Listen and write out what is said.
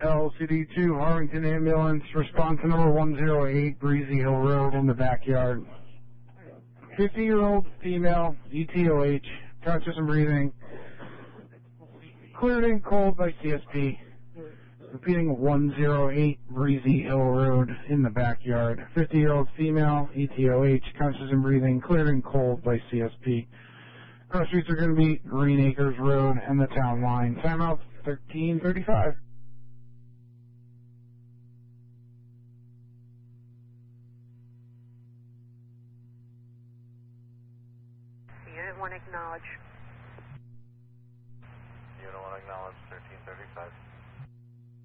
LCD2 Harrington Ambulance, respond to number 108 Breezy Hill Road in the backyard. 50-year-old female, ETOH, conscious and breathing, cleared and cold by CSP. Repeating 108 Breezy Hill Road in the backyard. 50-year-old female, ETOH, conscious and breathing, cleared and cold by CSP. Cross streets are going to be Green Acres Road and the town line. Timeout 13:35. Unit 1 acknowledge. Unit 1 acknowledge 13:35.